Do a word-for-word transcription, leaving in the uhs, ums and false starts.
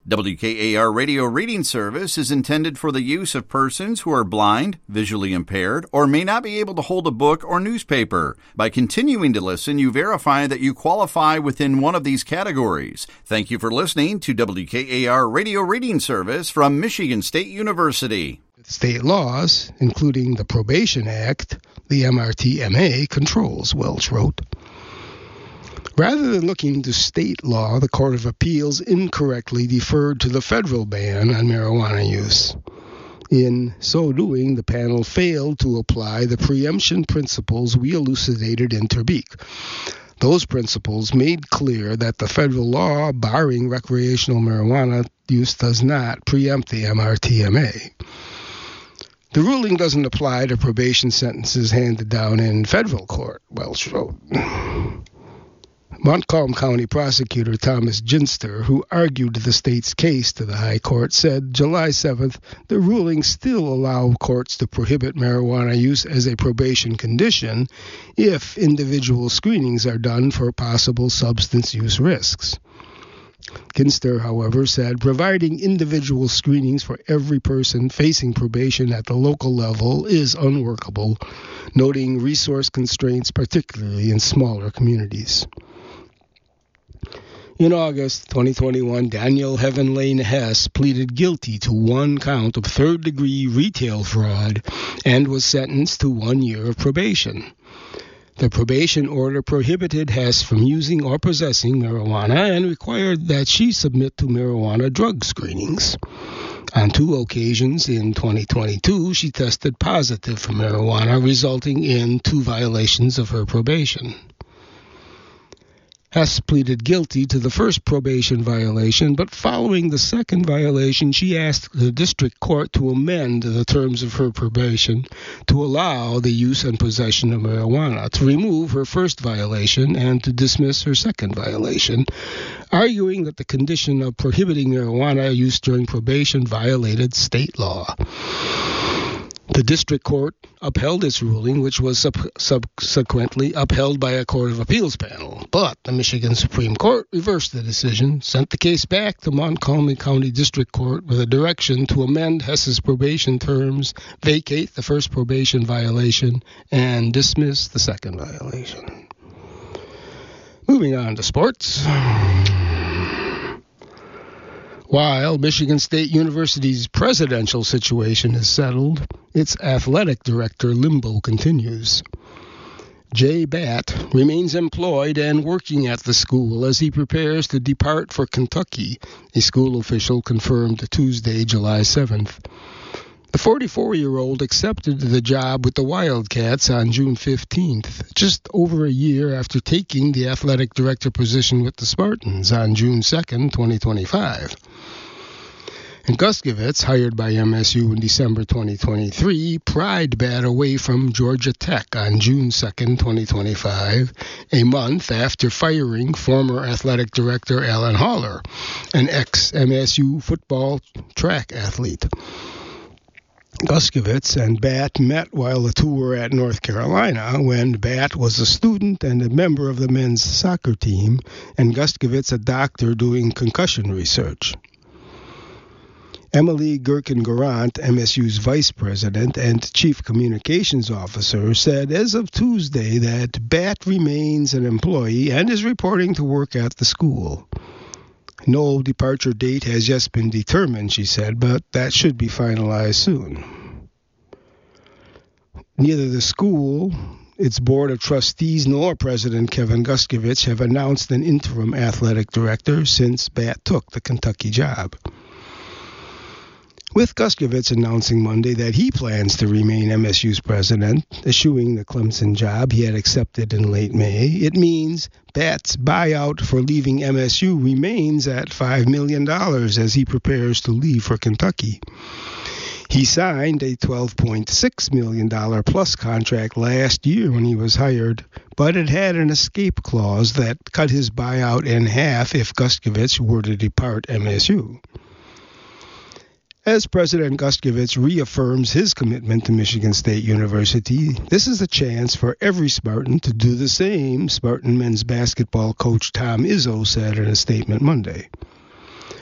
W K A R Radio Reading Service is intended for the use of persons who are blind, visually impaired, or may not be able to hold a book or newspaper. By continuing to listen, you verify that you qualify within one of these categories. Thank you for listening to W K A R Radio Reading Service from Michigan State University. State laws, including the Probation Act, the M R T M A controls, Welch wrote. Rather than looking to state law, the Court of Appeals incorrectly deferred to the federal ban on marijuana use. In so doing, the panel failed to apply the preemption principles we elucidated in Terbeek. Those principles made clear that the federal law barring recreational marijuana use does not preempt the M R T M A. The ruling doesn't apply to probation sentences handed down in federal court, Welch wrote. Montcalm County Prosecutor Thomas Ginster, who argued the state's case to the High Court, said July seventh the ruling still allow courts to prohibit marijuana use as a probation condition if individual screenings are done for possible substance use risks. Ginster, however, said providing individual screenings for every person facing probation at the local level is unworkable, noting resource constraints, particularly in smaller communities. In August twenty twenty-one, Daniel Heaven Lane Hess pleaded guilty to one count of third-degree retail fraud and was sentenced to one year of probation. The probation order prohibited Hess from using or possessing marijuana and required that she submit to marijuana drug screenings. On two occasions in twenty twenty-two, she tested positive for marijuana, resulting in two violations of her probation. Hess pleaded guilty to the first probation violation, but following the second violation, she asked the district court to amend the terms of her probation to allow the use and possession of marijuana, to remove her first violation, and to dismiss her second violation, arguing that the condition of prohibiting marijuana use during probation violated state law. The district court upheld its ruling, which was sub- subsequently upheld by a Court of Appeals panel. But the Michigan Supreme Court reversed the decision, sent the case back to Montgomery County District Court with a direction to amend Hess's probation terms, vacate the first probation violation, and dismiss the second violation. Moving on to sports. While Michigan State University's presidential situation is settled, its athletic director limbo continues. Jay Batt remains employed and working at the school as he prepares to depart for Kentucky, a school official confirmed Tuesday, July seventh. The forty-four-year-old accepted the job with the Wildcats on June fifteenth, just over a year after taking the athletic director position with the Spartans on June second, twenty twenty-five. And Guskiewicz, hired by M S U in December twenty twenty-three, pried Batt away from Georgia Tech on June second, twenty twenty-five, a month after firing former athletic director Alan Haller, an ex-M S U football track athlete. Guskiewicz and Batt met while the two were at North Carolina, when Batt was a student and a member of the men's soccer team, and Guskiewicz a doctor doing concussion research. Emily Gerken-Garant, M S U's vice president and chief communications officer, said as of Tuesday that Batt remains an employee and is reporting to work at the school. No departure date has yet been determined, she said, but that should be finalized soon. Neither the school, its board of trustees, nor President Kevin Guskiewicz have announced an interim athletic director since Batt took the Kentucky job. With Guskiewicz announcing Monday that he plans to remain M S U's president, eschewing the Clemson job he had accepted in late May, it means Batt's buyout for leaving M S U remains at five million dollars as he prepares to leave for Kentucky. He signed a twelve point six million dollars plus contract last year when he was hired, but it had an escape clause that cut his buyout in half if Guskiewicz were to depart M S U. As President Guskiewicz reaffirms his commitment to Michigan State University, this is a chance for every Spartan to do the same, Spartan men's basketball coach Tom Izzo said in a statement Monday.